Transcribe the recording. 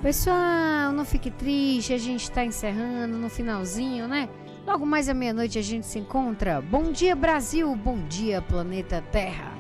Pessoal, não fique triste, a gente tá encerrando no finalzinho, né? Logo mais à meia-noite a gente se encontra. Bom dia, Brasil, bom dia, planeta Terra.